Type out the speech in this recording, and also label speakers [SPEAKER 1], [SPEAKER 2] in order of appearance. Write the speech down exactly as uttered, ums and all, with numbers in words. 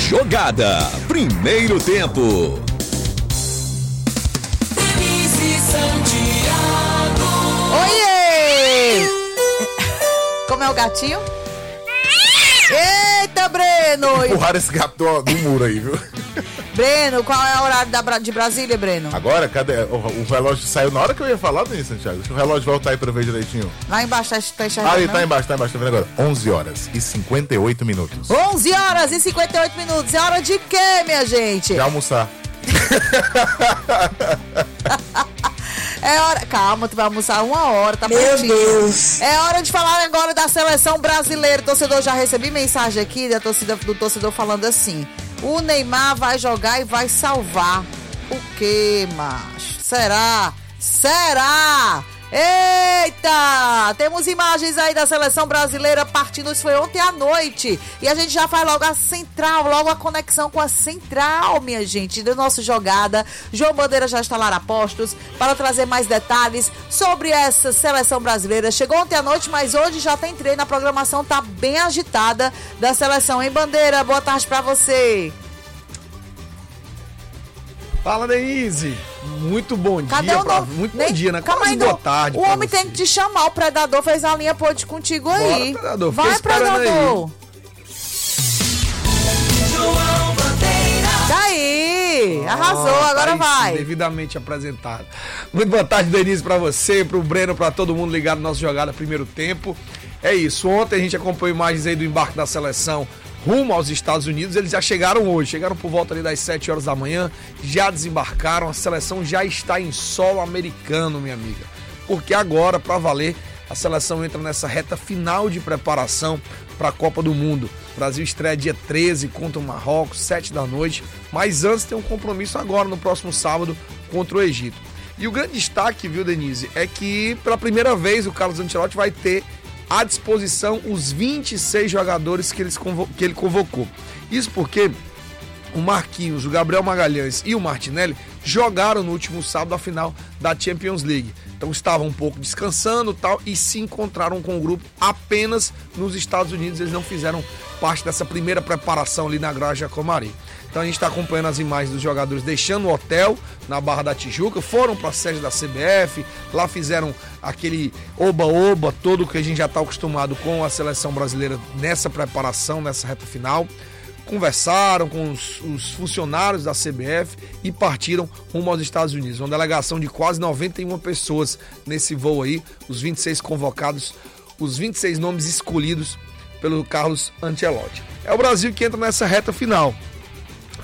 [SPEAKER 1] Jogada, primeiro tempo.
[SPEAKER 2] Oiê! Como é o gatinho? Eita, Breno!
[SPEAKER 3] Empurraram esse gato do, do muro aí, viu?
[SPEAKER 2] Breno, qual é o horário da, de Brasília, Breno?
[SPEAKER 3] Agora, cadê? O, o relógio saiu na hora que eu ia falar nisso, Santiago. Deixa o relógio voltar aí pra eu ver direitinho.
[SPEAKER 2] Lá embaixo, tá enxergando?
[SPEAKER 3] Ah, ele tá embaixo, tá embaixo, tá vendo agora? onze horas e cinquenta e oito minutos.
[SPEAKER 2] onze horas e cinquenta e oito minutos. É hora de quê, minha gente?
[SPEAKER 3] De almoçar.
[SPEAKER 2] É hora... Calma, tu vai almoçar uma hora, tá
[SPEAKER 4] Meu
[SPEAKER 2] pertinho.
[SPEAKER 4] Deus.
[SPEAKER 2] É hora de falar agora da seleção brasileira. Torcedor, já recebi mensagem aqui da torcida, do torcedor falando assim: o Neymar vai jogar e vai salvar. O quê, macho? Será? Será? Eita! Temos imagens aí da seleção brasileira partindo, isso foi ontem à noite. E a gente já faz logo a central, logo a conexão com a central, minha gente, da nossa jogada. João Bandeira já está lá a postos para trazer mais detalhes sobre essa seleção brasileira. Chegou ontem à noite, mas hoje já tem treino, a programação tá bem agitada da seleção. Hein, Bandeira? Boa tarde para você.
[SPEAKER 5] Fala, Denise. Muito bom
[SPEAKER 2] Cadê
[SPEAKER 5] dia.
[SPEAKER 2] o
[SPEAKER 5] Pra...
[SPEAKER 2] nome?
[SPEAKER 5] Muito
[SPEAKER 2] Nem...
[SPEAKER 5] bom dia, né?
[SPEAKER 2] Calma
[SPEAKER 5] Quase
[SPEAKER 2] aí,
[SPEAKER 5] boa
[SPEAKER 2] não.
[SPEAKER 5] tarde.
[SPEAKER 2] O homem tem que te chamar. O Predador fez a linha pode contigo aí.
[SPEAKER 5] Bora, Predador.
[SPEAKER 2] Vai, Predador. Tá aí. Arrasou.
[SPEAKER 5] Oh,
[SPEAKER 2] agora
[SPEAKER 5] tá
[SPEAKER 2] vai.
[SPEAKER 5] Devidamente apresentado. Muito boa tarde, Denise, pra você, pro Breno, pra todo mundo ligado no nosso Jogada Primeiro Tempo. É isso. Ontem a gente acompanhou imagens aí do embarque da seleção rumo aos Estados Unidos. Eles já chegaram hoje, chegaram por volta ali das sete horas da manhã, já desembarcaram, a seleção já está em solo americano, minha amiga, porque agora, para valer, a seleção entra nessa reta final de preparação para a Copa do Mundo. O Brasil estreia dia treze contra o Marrocos, sete da noite, mas antes tem um compromisso agora, no próximo sábado, contra o Egito. E o grande destaque, viu, Denise, é que pela primeira vez o Carlos Ancelotti vai ter à disposição os vinte e seis jogadores que, eles convo- que ele convocou. Isso porque o Marquinhos, o Gabriel Magalhães e o Martinelli jogaram no último sábado a final da Champions League. Então estavam um pouco descansando e tal, e se encontraram com o grupo apenas nos Estados Unidos. Eles não fizeram parte dessa primeira preparação ali na Granja Comari. Então a gente está acompanhando as imagens dos jogadores deixando o hotel na Barra da Tijuca, foram para a sede da C B F, lá fizeram aquele oba-oba todo que a gente já está acostumado com a seleção brasileira nessa preparação, nessa reta final. Conversaram com os, os funcionários da C B F e partiram rumo aos Estados Unidos. Uma delegação de quase noventa e uma pessoas nesse voo aí, os vinte e seis convocados, os vinte e seis nomes escolhidos pelo Carlos Ancelotti. É o Brasil que entra nessa reta final.